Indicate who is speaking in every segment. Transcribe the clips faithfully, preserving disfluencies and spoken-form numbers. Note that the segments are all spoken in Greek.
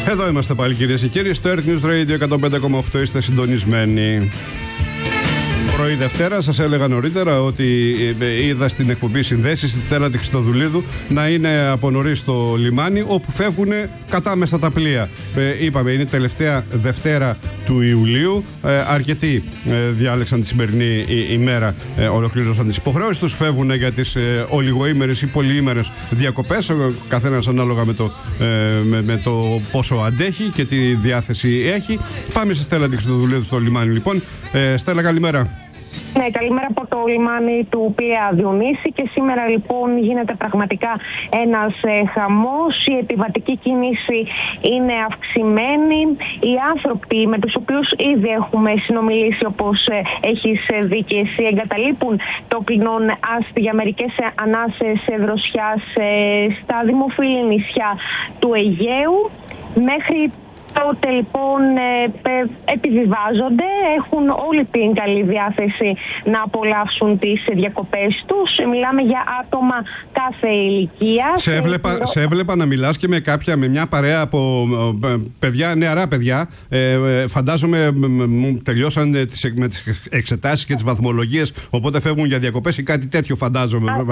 Speaker 1: Εδώ είμαστε πάλι, κυρίες και κύριοι, στο Earth News Radio εκατόν πέντε κόμμα οκτώ. Είστε συντονισμένοι. Πρωί Δευτέρα, σας έλεγα νωρίτερα ότι είδα στην εκπομπή Συνδέσεις τη Στέλλα Χριστοδουλίδου να είναι από νωρίς στο λιμάνι, όπου φεύγουν κατάμεστα τα πλοία. Ε, είπαμε, είναι η τελευταία Δευτέρα του Ιουλίου. Ε, αρκετοί ε, διάλεξαν τη σημερινή ημέρα, ε, ολοκλήρωσαν τις υποχρεώσεις τους, φεύγουν για τις ε, ολιγοήμερες ή πολυήμερες διακοπές, ο καθένας ανάλογα με το, ε, με, με το πόσο αντέχει και τι διάθεση έχει. Πάμε σε Στέλλα Χριστοδουλίδου στο λιμάνι, λοιπόν. Ε, Στέλλα, καλημέρα.
Speaker 2: Ναι, καλημέρα από το λιμάνι του Πειραιά, Διονύση. Και σήμερα λοιπόν γίνεται πραγματικά ένας ε, χαμός. Η επιβατική κίνηση είναι αυξημένη. Οι άνθρωποι με τους οποίους ήδη έχουμε συνομιλήσει, όπως ε, έχεις δει και εσύ, εγκαταλείπουν το κλινόν άστι για μερικές ανάσες δροσιάς ε, στα δημοφιλή νησιά του Αιγαίου. Μέχρι τότε λοιπόν επιβιβάζονται, έχουν όλη την καλή διάθεση να απολαύσουν τις διακοπές τους. Μιλάμε για άτομα κάθε ηλικία. Σε έβλεπα,
Speaker 1: σε έβλεπα να μιλάς και με κάποια, με μια παρέα από παιδιά, νεαρά παιδιά. Ε, φαντάζομαι τελειώσαν τις, με τις εξετάσεις και τις βαθμολογίες, οπότε φεύγουν για διακοπές ή κάτι τέτοιο, φαντάζομαι. Α,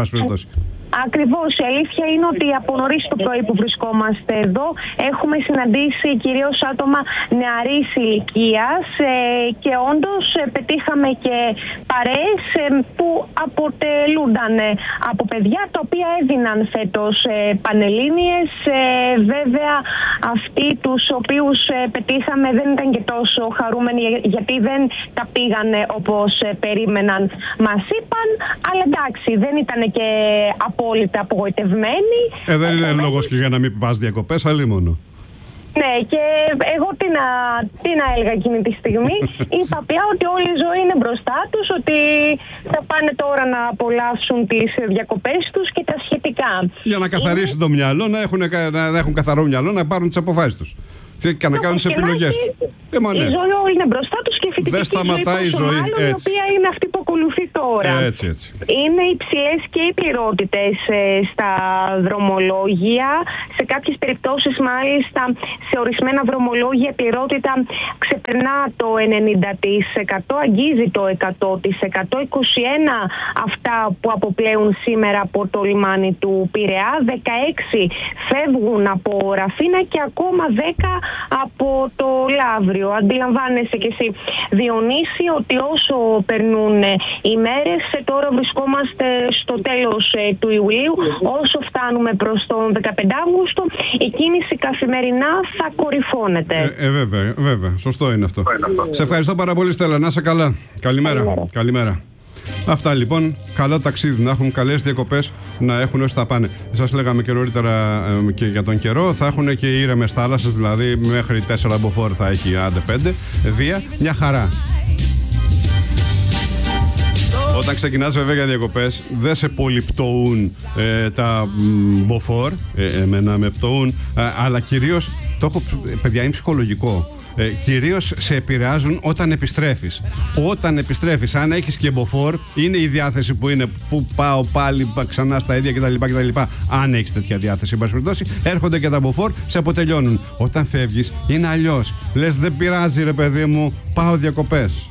Speaker 2: Ακριβώς. Η αλήθεια είναι ότι από νωρίς το πρωί που βρισκόμαστε εδώ έχουμε συναντήσει κυρίως άτομα νεαρής ηλικίας ε, και όντως ε, πετύχαμε και παρέες ε, που αποτελούνταν ε, από παιδιά τα οποία έδιναν φέτος ε, πανελλήνιες. Ε, βέβαια αυτοί τους οποίους ε, πετύχαμε δεν ήταν και τόσο χαρούμενοι, γιατί δεν τα πήγανε όπως ε, περίμεναν, μας είπαν, αλλά εντάξει, δεν ήταν και απόλυτα απογοητευμένοι.
Speaker 1: Ε, δεν είναι ε, λόγος και για να μην πας διακοπές, αλλήμονο.
Speaker 2: Ναι, και εγώ τι να, τι να έλεγα εκείνη τη στιγμή. Είπα απλά ότι όλη η ζωή είναι μπροστά τους, ότι θα πάνε τώρα να απολαύσουν τις διακοπές τους και τα σχετικά. Για να καθαρίσει είναι... το μυαλό, να έχουν, να έχουν καθαρό μυαλό, να πάρουν τις αποφάσεις τους και να κάνουν τις επιλογές τους. Ε, ναι. Η ζωή όλη είναι μπροστά τους και η φοιτητική
Speaker 1: δεν σταματάει
Speaker 2: ζωή,
Speaker 1: η ζωή,
Speaker 2: μάλλον, η οποία είναι αυτή που ακολουθεί τώρα.
Speaker 1: Έτσι, έτσι.
Speaker 2: Είναι υψηλές και οι πληρότητες ε, στα δρομολόγια. Σε κάποιες περιπτώσεις, μάλιστα, σε ορισμένα δρομολόγια η πληρότητα ξεπερνά το ενενήντα τοις εκατό, αγγίζει το εκατό τοις εκατό. είκοσι ένα αυτά που αποπλέουν σήμερα από το λιμάνι του Πειραιά, δεκαέξι φεύγουν από Ραφίνα και ακόμα δέκα από το Λαύριο. Αντιλαμβάνεσαι και εσύ, Διονύση, ότι όσο περνούν οι μέρες, τώρα βρισκόμαστε στο τέλος του Ιουλίου, όσο φτάνουμε προς τον δεκαπέντε Αυγούστου, η κίνηση καθημερινά θα κορυφώνεται.
Speaker 1: Ε, ε, βέβαια, βέβαια, σωστό είναι αυτό. Σε ευχαριστώ πάρα πολύ, Στέλλα, να είσαι καλά. Καλημέρα. Καλημέρα. Καλημέρα. Αυτά λοιπόν, καλά ταξίδι, να έχουν καλές διακοπές, να έχουν όσοι θα πάνε. Σας λέγαμε και νωρίτερα ε, και για τον καιρό, θα έχουν και ήρεμες θάλασσες, δηλαδή μέχρι τέσσερα μποφόρ θα έχει, άντε πέντε, βία, μια χαρά. Όταν ξεκινάς βέβαια για διακοπές, δεν σε πολύ πτωούν ε, τα μποφόρ, ε, εμένα με πτωούν, ε, αλλά κυρίως, το έχω, παιδιά, είναι ψυχολογικό. Ε, κυρίως σε επηρεάζουν όταν επιστρέφεις. Όταν επιστρέφεις, αν έχεις και μποφόρ, είναι η διάθεση που είναι, που πάω πάλι ξανά στα ίδια κτλ. κτλ. Αν έχεις τέτοια διάθεση, έρχονται και τα μποφόρ, σε αποτελειώνουν. Όταν φεύγεις, είναι αλλιώς. Λες, δεν πειράζει, ρε παιδί μου, πάω διακοπές.